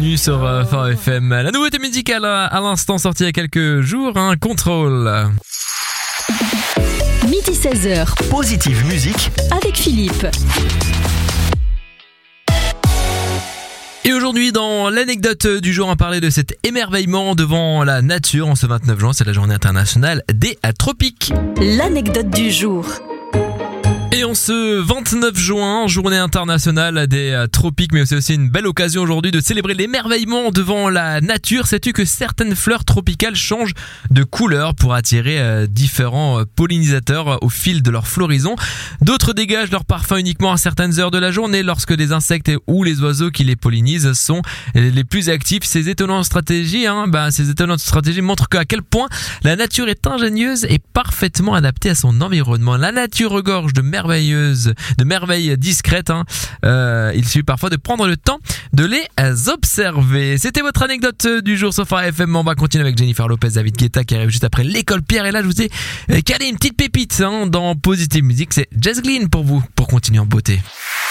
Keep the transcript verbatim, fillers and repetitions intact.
bienvenue sur euh, Phare F M. La nouveauté musicale à, à l'instant sortie il y a quelques jours, un contrôle. Midi seize heures. Positive musique avec Philippe. Et aujourd'hui, dans l'anecdote du jour, on parlait de cet émerveillement devant la nature. En ce vingt-neuf juin, c'est la journée internationale des tropiques. L'anecdote du jour. Et en ce vingt-neuf juin, journée internationale des tropiques, mais c'est aussi une belle occasion aujourd'hui de célébrer l'émerveillement devant la nature. Sais-tu que certaines fleurs tropicales changent de couleur pour attirer différents pollinisateurs au fil de leur floraison? D'autres dégagent leur parfum uniquement à certaines heures de la journée lorsque les insectes ou les oiseaux qui les pollinisent sont les plus actifs. Ces étonnantes stratégies, hein, bah, ces étonnantes stratégies montrent à quel point la nature est ingénieuse et parfaitement adaptée à son environnement. La nature regorge de merveilleuses de merveilles discrètes, hein. euh, il suffit parfois de prendre le temps de les observer. C'était votre anecdote du jour sur Phare F M. On va continuer avec Jennifer Lopez, David Guetta qui arrive juste après l'école Pierre, et là je vous ai calé une petite pépite hein, dans Positive Music. C'est Jess Glynn pour vous, pour continuer en beauté.